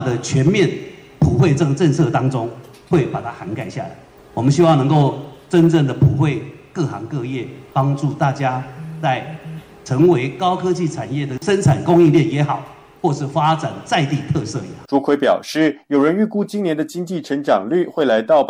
的全面普惠政策当中会把它涵盖下来。我们希望能够真正的普惠各行各业，帮助大家在成为高科技产业的生产供应链也好，或是发展在地特色也好。 朱奎表示，有人预估今年的经济成长率会来到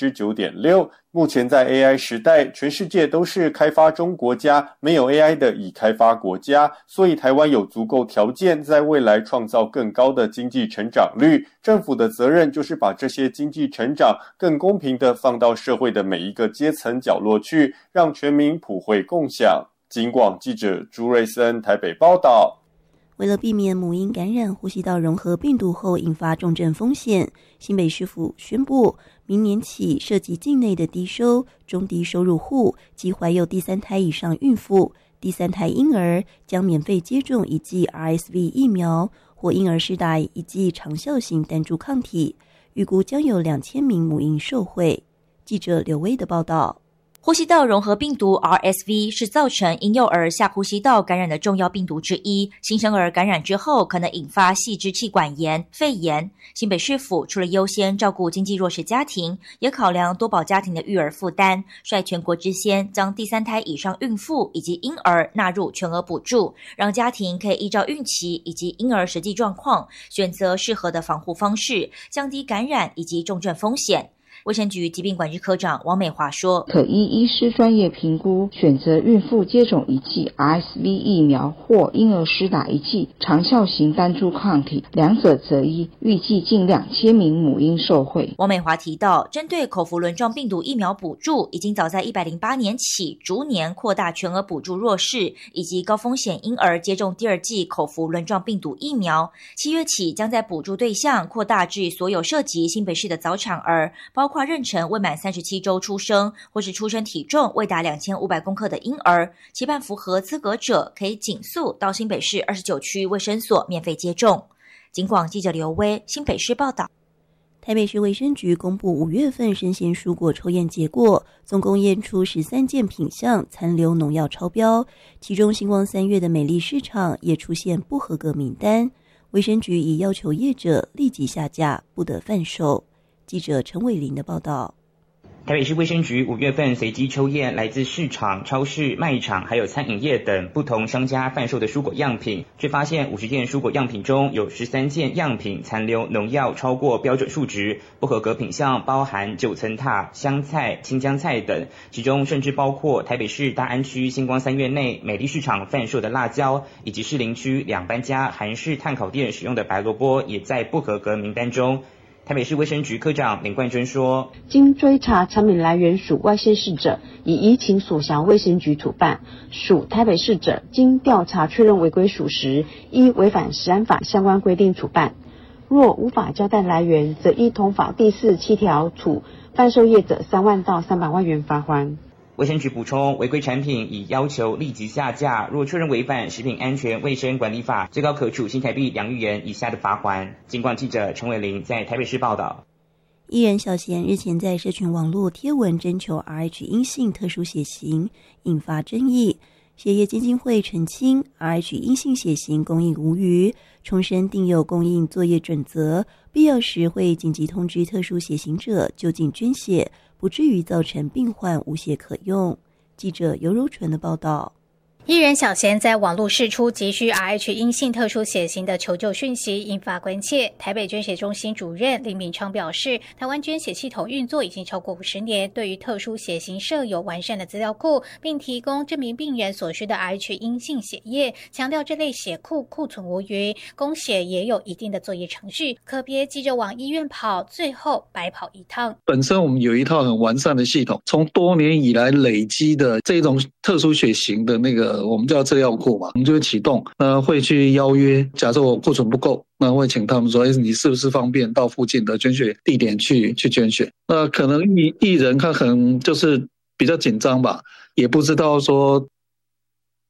9.6%。目前在 AI 时代，全世界都是开发中国家，没有 AI 的已开发国家，所以台湾有足够条件在未来创造更高的经济成长率。政府的责任就是把这些经济成长更公平地放到社会的每一个阶层角落去，让全民普惠共享。警广记者朱瑞森台北报道。 为了避免母婴感染呼吸道融合病毒后引发重症风险，新北市府宣布，明年起涉及境内的低收、中低收入户及怀有第3胎以上孕妇、第3胎婴儿将免费接种1剂 RSV 疫苗或婴儿施打1剂长效型单株抗体，预估将有2000名母婴受惠。记者刘威的报道。 呼吸道融合病毒 RSV 是造成婴幼儿下呼吸道感染的重要病毒之一，新生儿感染之后可能引发细支气管炎、肺炎。新北市府除了优先照顾经济弱势家庭，也考量多宝家庭的育儿负担，率全国之先将第3胎以上孕妇以及婴儿纳入全额补助，让家庭可以依照孕期以及婴儿实际状况，选择适合的防护方式，降低感染以及重症风险。卫生局疾病管制科长王美华说， 可依医师专业评估，选择孕妇接种1剂 RSV 疫苗或婴儿施打1剂长效型单株抗体，两者择一，预计近2000名母婴受惠。 王美华提到，针对口服轮状病毒疫苗补助，已经早在108年起逐年扩大全额补助弱势以及高风险婴儿接种第2剂口服轮状病毒疫苗。7月起将在补助对象扩大至所有涉及新北市的早产儿，包括妊娠未满37周出生或是出生体重未达2500公克的婴儿，期盼符合资格者可以紧速到新北市29区卫生所免费接种。警广记者刘威新北市报道。 台北市卫生局公布5月份生鲜蔬果抽验结果，总共验出13件品项残留农药超标，其中星光3月的美丽市场也出现不合格名单，卫生局已要求业者立即下架，不得贩售。记者陈伟林的报道。 台北市卫生局5月份随机抽验来自市场、超市、卖场还有餐饮业等不同商家贩售的蔬果样品，却发现50件蔬果样品中有13件样品残留农药超过标准数值，不合格品项包含9层塔、香菜、青江菜等，其中甚至包括台北市大安区星光3月内美丽市场贩售的辣椒，以及士林区2班家韩式炭烤店使用的白萝卜也在不合格名单中。台北市卫生局科长林冠珍说， 经追查产品来源属外县市者，已移请所辖卫生局处办；属台北市者，经调查确认违规属实，依违反食安法相关规定处办。若无法交代来源，则依同法第47条处贩售业者3万到300万元罚锾。 卫生局补充，违规产品已要求立即下架，若确认违反食品安全卫生管理法，最高可处新台币2亿元以下的罚锾。警广记者陈伟玲在台北市报道。 艺人小贤日前在社群网络贴文征求 RH 阴性特殊血型，引发争议。血液基金会澄清 RH 阴性血型供应无虞，重申定有供应作业准则，必要时会紧急通知特殊血型者就近捐血，不至于造成病患无血可用。记者尤柔纯的报道。 艺人小贤在网络释出急需 RH 阴性特殊血型的求救讯息，引发关切。台北捐血中心主任林敏昌表示，台湾捐血系统运作已经超过50年，对于特殊血型设有完善的资料库，并提供证明病人所需的 RH 阴性血液，强调这类血库库存无虞，供血也有一定的作业程序，可别急着往医院跑，最后白跑一趟。 本身我们有一套很完善的系统，从多年以来累积的这种特殊血型的那个我们叫资料库嘛，我们就会启动，那会去邀约，假设我库存不够，那会请他们说，你是不是方便到附近的捐血地点去捐血？那可能艺人他可能就是比较紧张吧，也不知道说